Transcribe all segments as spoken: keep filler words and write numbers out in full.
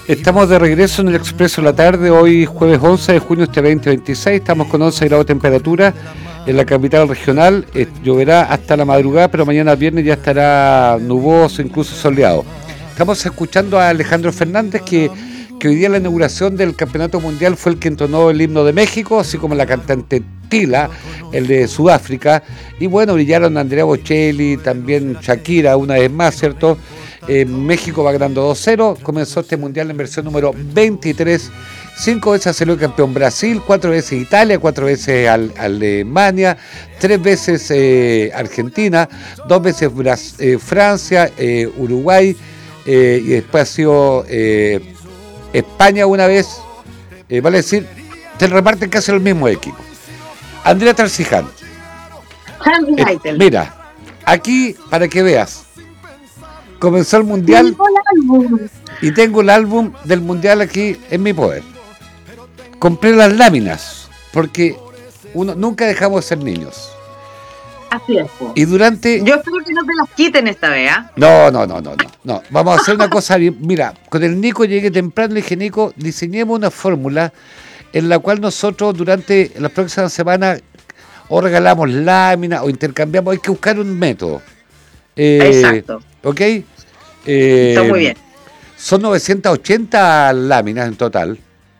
Estamos de regreso en el Expreso de la Tarde, hoy jueves once de junio este veinte veintiséis, estamos con once grados de temperatura en la capital regional, eh, lloverá hasta la madrugada, pero mañana viernes ya estará nuboso, incluso soleado. Estamos escuchando a Alejandro Fernández, que, que hoy día en la inauguración del Campeonato Mundial fue el que entonó el himno de México, así como la cantante Tila, el de Sudáfrica, y bueno, brillaron Andrea Bocelli, también Shakira, una vez más, ¿cierto? Eh, México va ganando dos cero, comenzó este mundial en versión número veintitrés, cinco veces salió campeón Brasil, cuatro veces Italia, cuatro veces Al- Alemania, tres veces eh, Argentina, dos veces Bras- eh, Francia, eh, Uruguay, eh, y después ha sido eh, España una vez, eh, vale decir, te reparten casi el mismo equipo. Andrea Tarciján, eh, mira, aquí para que veas, comenzó el mundial y tengo el álbum del mundial aquí en mi poder. Compré las láminas porque uno nunca dejamos de ser niños. Así es. Y durante Yo espero que no te las quiten esta vez, ¿eh? No, no, no, no, no, no. Vamos a hacer una cosa bien. Mira, con el Nico llegué temprano y le dije, Nico, diseñemos una fórmula en la cual nosotros durante las próximas semanas o regalamos láminas o intercambiamos. Hay que buscar un método. Eh, Exacto. ¿Ok? Eh, Está muy bien. Son novecientas ochenta láminas en total.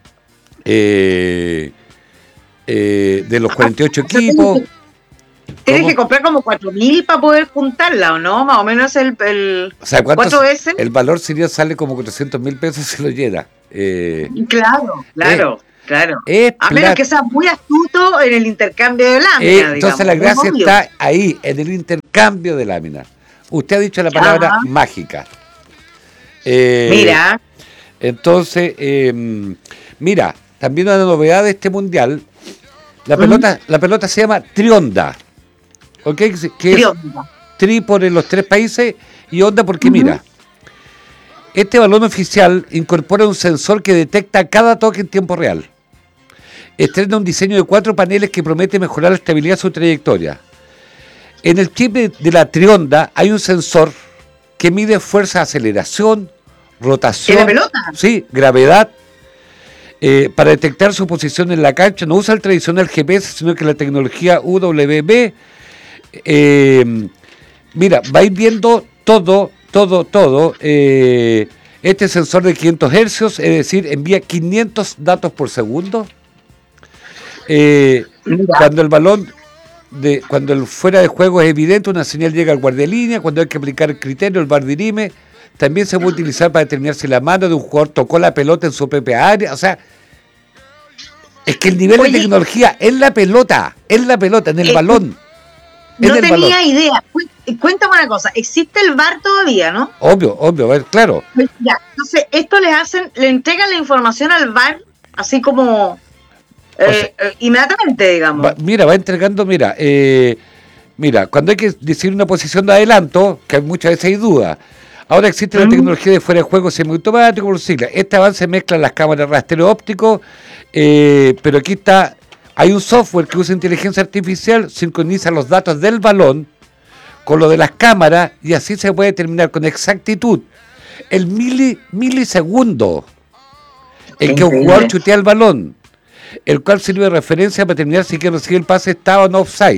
Eh, eh, de los cuarenta y ocho O sea, equipos. Tienes ¿Cómo? que comprar como cuatro mil para poder juntarla, ¿o no? Más o menos el, el O sea, ¿cuánto cuatro s- veces. el valor sería sale como cuatrocientos mil pesos si lo llena? Eh, Claro, claro, claro. es A menos plata. que seas muy astuto en el intercambio de láminas, Eh, digamos. entonces la Es gracia obvio. está ahí, en el intercambio de láminas. Usted ha dicho la palabra Ajá. mágica. Eh, Mira, Entonces, eh, mira, también una novedad de este mundial, la Ujú. pelota, la pelota se llama Trionda, ¿ok? Que es trionda. tri por en los tres países y onda porque Ujú. mira, este balón oficial incorpora un sensor que detecta cada toque en tiempo real. Estrena un diseño de cuatro paneles que promete mejorar la estabilidad de su trayectoria. En el chip de, de la Trionda hay un sensor que mide fuerza de aceleración, rotación, ¿En la pelota? sí, gravedad, eh, para detectar su posición en la cancha. No usa el tradicional G P S, sino que la tecnología U W B. Eh, mira, va a ir viendo todo, todo, todo. Eh, este sensor de quinientos hercios, es decir, envía quinientos datos por segundo. Eh, Mira. cuando el balón, de, cuando el fuera de juego es evidente, una señal llega al guardia de línea. Cuando hay que aplicar el criterio, el V A R dirime. También se puede utilizar para determinar si la mano de un jugador tocó la pelota en su propia área. O sea, es que el nivel Oye, de tecnología en la pelota, en la pelota, en el eh, balón. En no el tenía balón. idea. Cu- Cuéntame una cosa, existe el V A R todavía, ¿no? Obvio, obvio, a ver, claro. Pues ya, entonces esto les hacen, le entregan la información al V A R así como eh, O sea, eh, inmediatamente, digamos. Va- mira, va entregando, mira, eh, mira, cuando hay que decir una posición de adelanto, que muchas veces hay dudas. Ahora existe la Mm. tecnología de fuera de juego semiautomático, por siglas. Este avance mezcla las cámaras rastreo óptico, eh, pero aquí está, hay un software que usa inteligencia artificial, sincroniza los datos del balón con lo de las cámaras y así se puede determinar con exactitud el mili, milisegundo en que un Increíble. jugador chutea el balón, el cual sirve de referencia para determinar si quien recibe el pase está o no offside.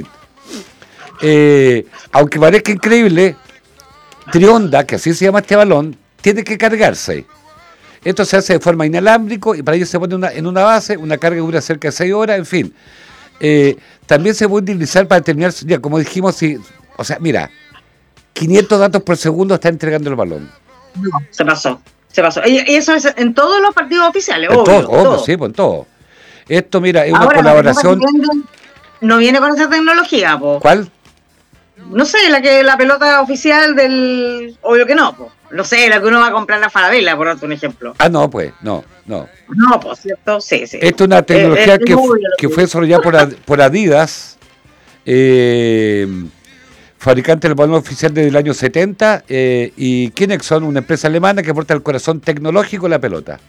Eh, aunque parezca increíble, Trionda, que así se llama este balón, tiene que cargarse. Esto se hace de forma inalámbrica y para ello se pone una, en una base, una carga que dura cerca de seis horas, en fin. Eh, también se puede utilizar para determinar, ya como dijimos, si, o sea, mira, quinientos datos por segundo está entregando el balón. No, se pasó, se pasó. Y y eso es en todos los partidos oficiales, En obvio. todo, obvio, todo. sí, pues en todo. Esto, mira, es una Ahora, la colaboración. pelota que venden no viene con esa tecnología, po. ¿Cuál? No sé, la que la pelota oficial del... Obvio que no, po. No sé, la que uno va a comprar la Falabella, por otro un ejemplo. Ah, no, pues, no, no. No, pues, ¿cierto? Sí, sí. Esto es una tecnología Eh, eh, que, es fu- obvio lo que que- fue desarrollada por, Ad- por Adidas, eh, fabricante del balón oficial desde el año setenta, eh, y Kinexon, una empresa alemana que aporta el corazón tecnológico de la pelota.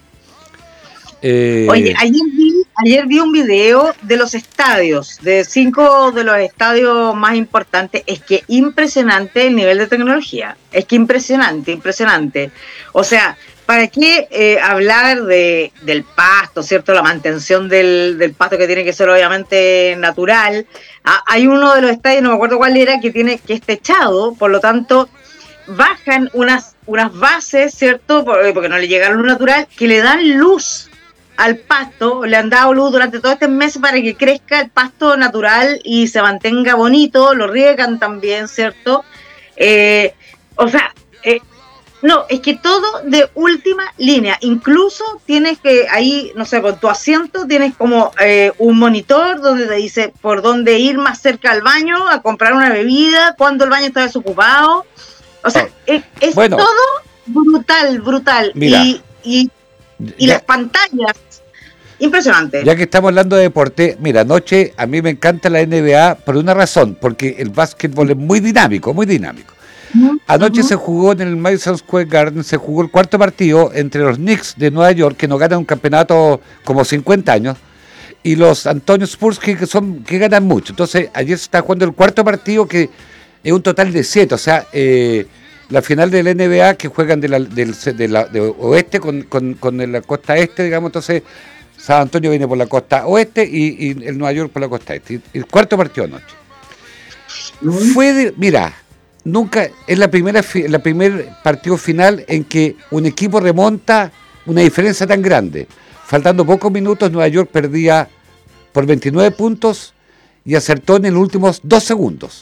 Eh, Oye, ayer vi, ayer vi un video de los estadios, de cinco de los estadios más importantes. Es que impresionante el nivel de tecnología. Es que impresionante, impresionante. O sea, ¿para qué eh, hablar de, del pasto, cierto? La mantención del, del pasto que tiene que ser obviamente natural. Ah, hay uno de los estadios, no me acuerdo cuál era, que tiene que es techado, por lo tanto bajan unas, unas bases, ¿cierto? Porque no le llega luz natural, que le dan luz al pasto, le han dado luz durante todo este mes para que crezca el pasto natural y se mantenga bonito, lo riegan también, ¿cierto? Eh, o sea, eh, no, es que todo de última línea, incluso tienes que ahí, no sé, con tu asiento tienes como eh, un monitor donde te dice por dónde ir más cerca al baño, a comprar una bebida, cuando el baño está desocupado, o sea, oh. es, es bueno, todo brutal, brutal, mira, y, y, y ya, las pantallas, impresionante. Ya que estamos hablando de deporte, mira, anoche a mí me encanta la N B A por una razón, porque el básquetbol es muy dinámico, muy dinámico. Anoche uh-huh. se jugó en el Madison Square Garden, se jugó el cuarto partido entre los Knicks de Nueva York, que no ganan un campeonato como cincuenta años, y los Antonio Spurs, que, son, que ganan mucho. Entonces, ayer se está jugando el cuarto partido, que es un total de siete, o sea, eh, la final de la N B A, que juegan de la, del, de la de oeste con, con, con la costa este, digamos, entonces San Antonio viene por la costa oeste y, y el Nueva York por la costa este. Y el cuarto partido anoche. Uh-huh. Fue de, mira... Nunca, es la primera la primer partido final en que un equipo remonta una diferencia tan grande. Faltando pocos minutos, Nueva York perdía por veintinueve puntos y acertó en los últimos dos segundos.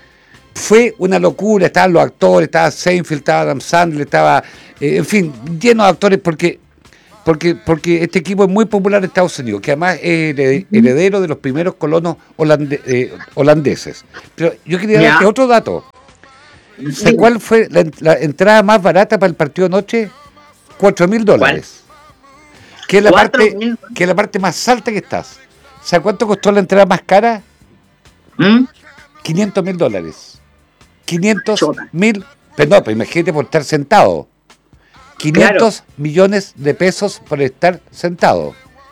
Fue una locura, estaban los actores, estaba Seinfeld, estaba Adam Sandler, estaba, eh, en fin, lleno de actores porque, porque, porque este equipo es muy popular en Estados Unidos, que además es heredero de los primeros colonos holande, eh, holandeses. Pero yo quería yeah. darte otro dato. ¿Sabes cuál fue la, la entrada más barata para el partido anoche? Cuatro mil dólares. Que es la parte, que es la parte más alta que estás. ¿Sabes cuánto costó la entrada más cara? ¿Mm? quinientos mil dólares. quinientos mil. Pero no, pues imagínate por estar sentado. quinientos claro. millones de pesos por estar sentado.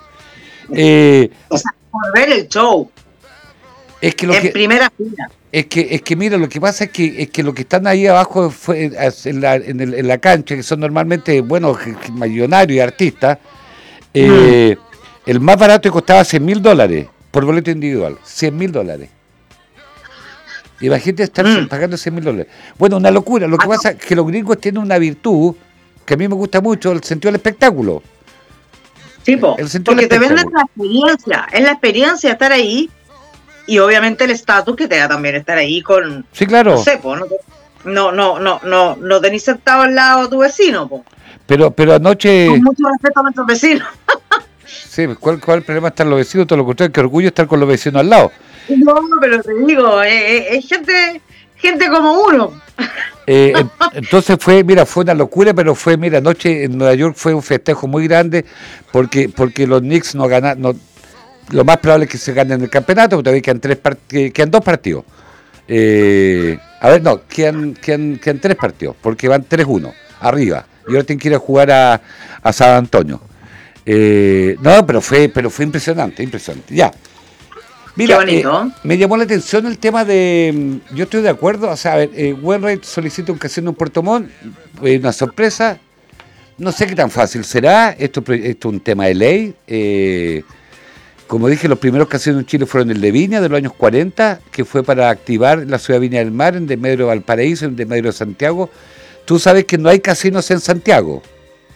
Eh, o sea, por ver el show. Es que lo en que, primera fila. Es que, es que mira, lo que pasa es que, es que los que están ahí abajo fue, en, la, en, el, en la cancha, que son normalmente, bueno, millonarios y artistas, eh, mm. el más barato costaba cien mil dólares por boleto individual. cien mil dólares. Imagínate estar mm. pagando cien mil dólares. Bueno, una locura. Lo que ah, pasa es que los gringos tienen una virtud que a mí me gusta mucho, el sentido del espectáculo. Sí, po, el sentido porque del te venden la experiencia. Es la experiencia estar ahí. Y obviamente el estatus que te da también estar ahí con... Sí, claro. No sé, po, no, no, no, no, no, no tenés sentado al lado de tu vecino, po. Pero, pero anoche... Con mucho respeto a nuestros vecinos. Sí, ¿cuál, ¿cuál es el problema estar los vecinos? Todo lo contrario, qué orgullo estar con los vecinos al lado. No, pero te digo, es eh, eh, gente, gente como uno. Eh, entonces fue, mira, fue una locura, pero fue, mira, anoche en Nueva York fue un festejo muy grande porque, porque los Knicks no ganaron... No, lo más probable es que se ganen el campeonato, porque todavía quedan, tres part- quedan dos partidos. Eh, a ver, no, quedan, quedan, quedan tres partidos, porque van tres uno, arriba. Y ahora tienen que ir a jugar a, a San Antonio. Eh, no, pero fue pero fue impresionante, impresionante. Ya. Mira, qué bonito. Eh, me llamó la atención el tema de... Yo estoy de acuerdo, o sea, a ver, eh, Wainwright solicita un casino en Puerto Montt, eh, una sorpresa. No sé qué tan fácil será, esto, esto es un tema de ley. Eh, Como dije, los primeros casinos en Chile fueron el de Viña, de los años cuarenta, que fue para activar la ciudad de Viña del Mar, en desmedro de Valparaíso, en desmedro de Santiago. Tú sabes que no hay casinos en Santiago.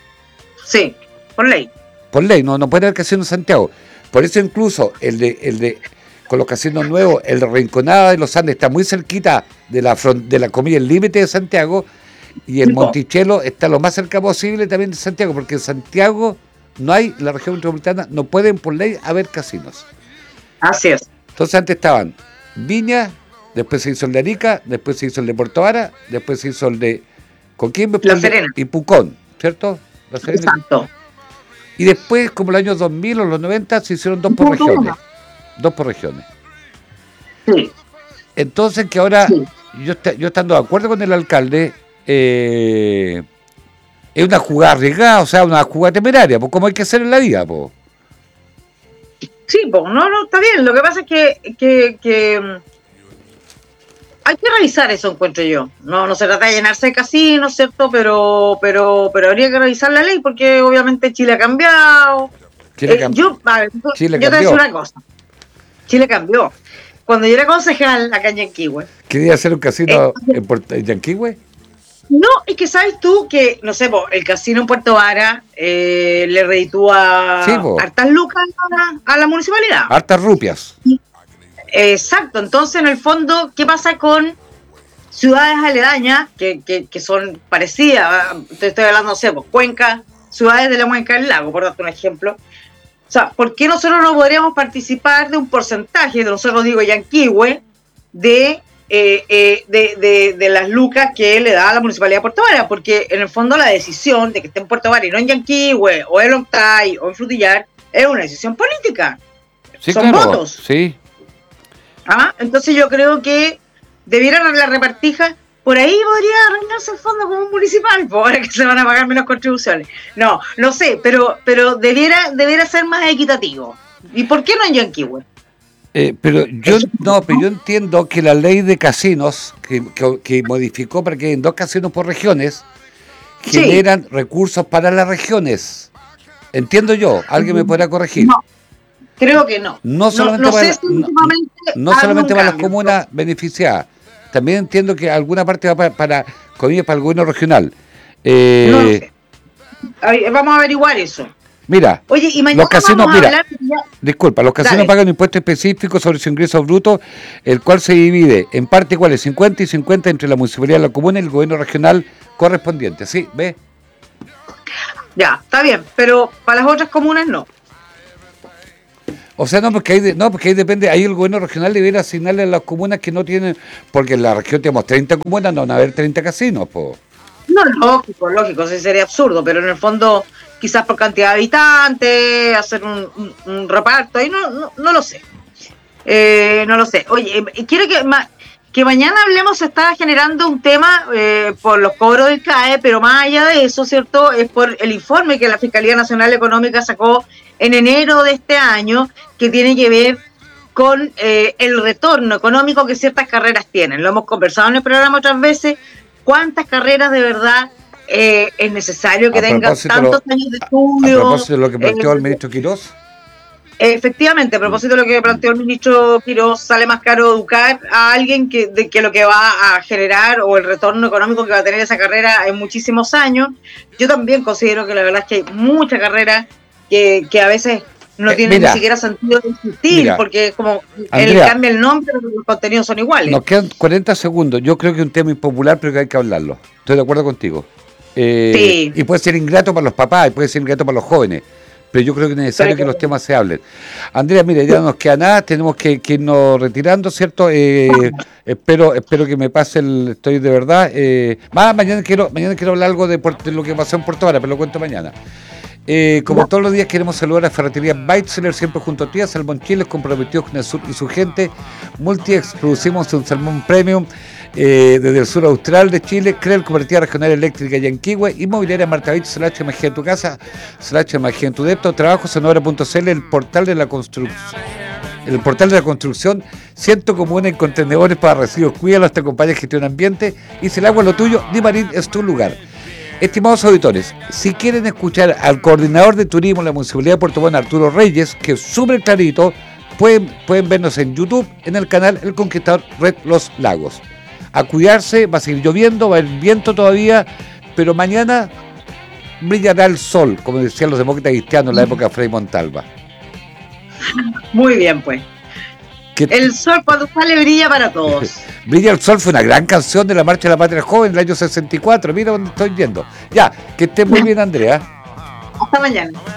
Sí, por ley. Por ley, no, no puede haber casinos en Santiago. Por eso incluso el de, el de con los casinos nuevos, el de Rinconada de los Andes está muy cerquita de la, front, de la comilla, el límite de Santiago, y el Monticello está lo más cerca posible también de Santiago, porque en Santiago... No hay, la región metropolitana, no pueden por ley haber casinos. Así es. Entonces antes estaban Viña, después se hizo el de Arica, después se hizo el de Puerto Vara, después se hizo el de Coquimbo La Serena y Pucón, ¿cierto? La Serena. Exacto. Y después, como los años dos mil o los noventa, se hicieron dos por Pucón. regiones. Dos por regiones. Sí. Entonces que ahora, sí. yo, yo estando de acuerdo con el alcalde, eh, es una jugada arriesgada, o sea, una jugada temeraria, pues como hay que hacer en la vida, pues. Sí, pues no, no, está bien. Lo que pasa es que, que, que hay que revisar eso, encuentro yo. No, no se trata de llenarse de casinos, ¿cierto? Pero, pero, pero habría que revisar la ley porque obviamente Chile ha cambiado. Chile cam- eh, yo, a ver, Chile yo te voy a decir cambió. una cosa. Chile cambió. Cuando yo era concejal acá en Yanquihue, Quería hacer un casino eh, en, Puerto- en Yanquihue. no, es que sabes tú que, no sé, po, el casino en Puerto Vara eh, le reditúa Sí, po. hartas lucas a, a la municipalidad. Hartas rupias. Exacto, entonces en el fondo, ¿qué pasa con ciudades aledañas que, que, que son parecidas? Te estoy hablando, no sé, pues Cuenca, ciudades de la Cuenca del Lago, por darte un ejemplo. O sea, ¿por qué nosotros no podríamos participar de un porcentaje, de nosotros digo Yanquihue, de, eh, eh, de, de, de las lucas que le da a la Municipalidad de Puerto Vara? Porque en el fondo la decisión de que esté en Puerto Vara y no en Yanquihue, o en Octay, o en Frutillar, es una decisión política. Sí, Son claro. votos. Sí. ¿Ah? Entonces yo creo que debieran la repartija, por ahí podría arreglarse el fondo como un municipal, por ahora que se van a pagar menos contribuciones. No, no sé, pero pero debiera debiera ser más equitativo. ¿Y por qué no en Yanquihue? Eh, pero yo no, pero yo entiendo que la ley de casinos que, que, que modificó para que hay dos casinos por regiones Sí. generan recursos para las regiones. Entiendo yo, alguien me podrá corregir. No, creo que no. No solamente no, no para, sé si no, últimamente no hagan solamente un para las cambio. comunas beneficiadas, también entiendo que alguna parte va para, para, comillas, para el gobierno regional. Eh, No lo sé. A ver, vamos a averiguar eso. Mira, Oye, y mañana los casinos, vamos a mira, hablar... ya- disculpa, los casinos Dale. pagan un impuesto específico sobre su ingreso bruto, el cual se divide en parte iguales, cincuenta y cincuenta entre la municipalidad, la comuna y el gobierno regional correspondiente. ¿Sí? ¿Ve? Ya, está bien, pero para las otras comunas no. O sea, no, porque ahí, de- no, porque ahí depende, ahí el gobierno regional debería asignarle a las comunas que no tienen, porque en la región tenemos treinta comunas, no van a haber treinta casinos, po. No, lógico, lógico, sí sería absurdo, pero en el fondo, quizás por cantidad de habitantes, hacer un, un, un reparto, ahí no, no, no lo sé. Eh, no lo sé. Oye, eh, quiero que, ma- que mañana hablemos, se está generando un tema eh, por los cobros del C A E, pero más allá de eso, ¿cierto? Es por el informe que la Fiscalía Nacional Económica sacó en enero de este año, que tiene que ver con eh, el retorno económico que ciertas carreras tienen. Lo hemos conversado en el programa otras veces. ¿Cuántas carreras de verdad eh, es necesario que A tengan propósito tantos lo- años de A estudio? propósito de lo que planteó Eh, el ministro Quirós, Efectivamente, a propósito de lo que planteó el ministro Quiroz, sale más caro educar a alguien que, de, que lo que va a generar o el retorno económico que va a tener esa carrera en muchísimos años. Yo también considero que la verdad es que hay mucha carrera que, que a veces no Eh, tiene mira, ni siquiera sentido de existir, mira, porque es como él Andrea, cambia el nombre, pero los contenidos son iguales. nos quedan cuarenta segundos. Yo creo que es un tema impopular, pero que hay que hablarlo. Estoy de acuerdo contigo. Eh, Sí. Y puede ser ingrato para los papás, y puede ser ingrato para los jóvenes. Pero yo creo que es necesario Pero- que los temas se hablen. Andrea, mira, ya no nos queda nada, tenemos que, que irnos retirando, ¿cierto? Eh, espero espero que me pase el... Estoy de verdad... Eh, ah, mañana quiero mañana quiero hablar algo de, Puerto- de lo que pasó en Puerto Vara, pero lo cuento mañana. Eh, como todos los días queremos saludar a Ferretería Weitzeler, siempre junto a ti, a Salmón Chile, comprometidos con el sur y su gente. Multiex, producimos un salmón premium eh, desde el sur austral de Chile. Creel, Cooperativa Regional Eléctrica Yanquihue. Inmobiliaria Marta Beach, Slash Magia en tu casa, Slash Magia en tu depto. Trabajos en obra punto c l, el portal de la construcción. El portal de la construcción, ciento comunes en contenedores para residuos. Cuídalos, te acompaña en gestión ambiente. Y si el agua es lo tuyo, Dimarín es tu lugar. Estimados auditores, si quieren escuchar al coordinador de turismo de la Municipalidad de Puerto Montt, Arturo Reyes, que es súper clarito, pueden, pueden vernos en YouTube, en el canal El Conquistador Red Los Lagos. A cuidarse, va a seguir lloviendo, va a haber viento todavía, pero mañana brillará el sol, como decían los demócratas cristianos en la época de Frei Montalva. Muy bien, pues. Que El sol cuando sale brilla para todos. Brilla el Sol fue una gran canción de la Marcha de la Patria Joven del año sesenta y cuatro. Mira dónde estoy yendo. Ya, que esté muy bien, Andrea. Hasta mañana.